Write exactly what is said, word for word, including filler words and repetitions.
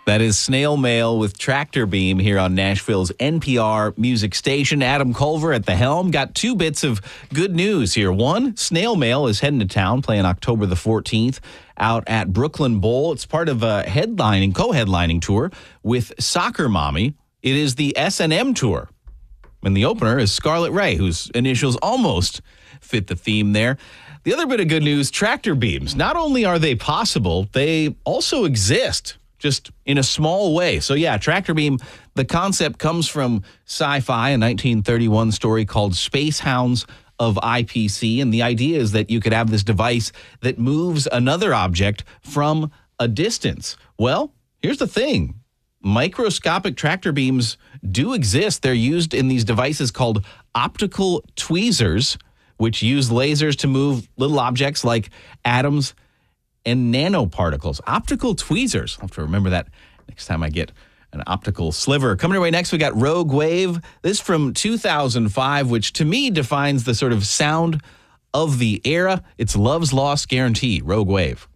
That is Snail Mail with Tractor Beam here on Nashville's N P R music station. Adam Culver at the helm. Got two bits of good news here. One, Snail Mail is heading to town, playing October the fourteenth out at Brooklyn Bowl. It's part of a headlining, co-headlining tour with Soccer Mommy. It is the S and M tour. And the opener is Scarlet Ray, whose initials almost fit the theme there. The other bit of good news, tractor beams. Not only are they possible, they also exist. Just in a small way. So yeah, tractor beam, the concept comes from sci-fi, a nineteen thirty-one story called Space Hounds of I P C. And the idea is that you could have this device that moves another object from a distance. Well, here's the thing. Microscopic tractor beams do exist. They're used in these devices called optical tweezers, which use lasers to move little objects like atoms and nanoparticles. Optical tweezers. I'll have to remember that next time I get an optical sliver. Coming your way next, we got Rogue Wave. This from two thousand five, which to me defines the sort of sound of the era. It's Love's Lost Guarantee, Rogue Wave.